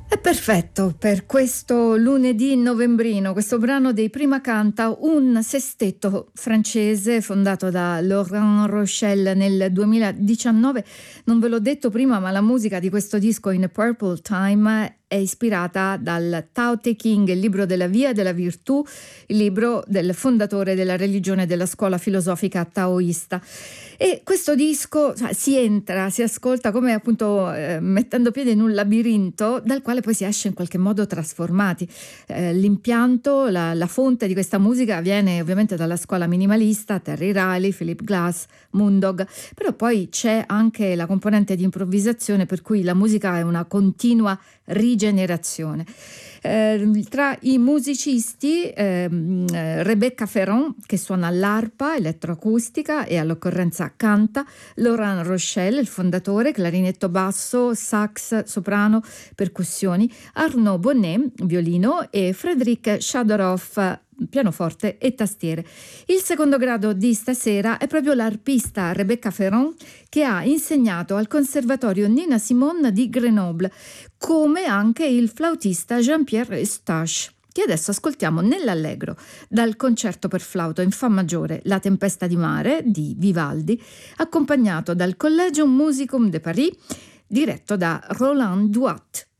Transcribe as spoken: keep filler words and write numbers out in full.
È perfetto per questo lunedì novembrino, questo brano dei Prima Canta, un sestetto francese fondato da Laurent Rochelle nel duemiladiciannove. Non ve l'ho detto prima, ma la musica di questo disco, In a Purple Time, è ispirata dal Tao Te Ching, il libro della via della virtù, il libro del fondatore della religione della scuola filosofica taoista. E questo disco, cioè, si entra, si ascolta come appunto eh, mettendo piede in un labirinto dal quale poi si esce in qualche modo trasformati. Eh, l'impianto, la, la fonte di questa musica viene ovviamente dalla scuola minimalista, Terry Riley, Philip Glass, Moondog, però poi c'è anche la componente di improvvisazione, per cui la musica è una continua rigenerazione. Eh, tra i musicisti ehm, eh, Rebecca Ferron, che suona all'arpa elettroacustica e all'occorrenza canta, Laurent Rochelle, il fondatore, clarinetto basso, sax, soprano, percussioni, Arnaud Bonnet, violino, e Frédéric Chadorov, pianoforte e tastiere. Il secondo grado di stasera è proprio l'arpista Rebecca Ferron, che ha insegnato al Conservatorio Nina Simone di Grenoble, come anche il flautista Jean-Pierre Eustache, che adesso ascoltiamo nell'Allegro dal concerto per flauto in fa maggiore La tempesta di mare di Vivaldi, accompagnato dal Collegium Musicum de Paris diretto da Roland Duat.